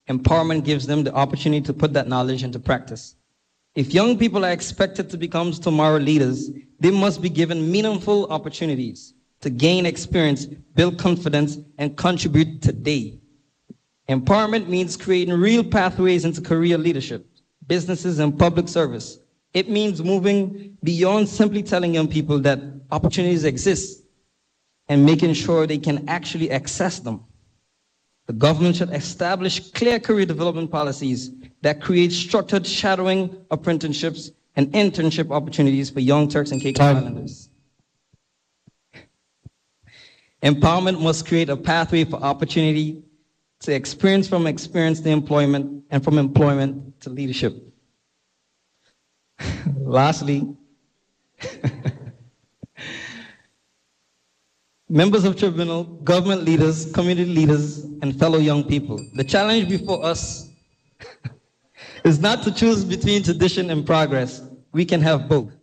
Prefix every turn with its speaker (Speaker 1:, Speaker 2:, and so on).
Speaker 1: Empowerment gives them the opportunity to put that knowledge into practice. If young people are expected to become tomorrow leaders, they must be given meaningful opportunities to gain experience, build confidence, and contribute today. Empowerment means creating real pathways into career leadership, businesses, and public service. It means moving beyond simply telling young people that opportunities exist and making sure they can actually access them. The government should establish clear career development policies that create structured shadowing apprenticeships and internship opportunities for young Turks and Caicos Islanders. Empowerment must create a pathway for opportunity to experience to employment and from employment to leadership. Lastly, members of tribunal, government leaders, community leaders, and fellow young people, the challenge before us is not to choose between tradition and progress. We can have both.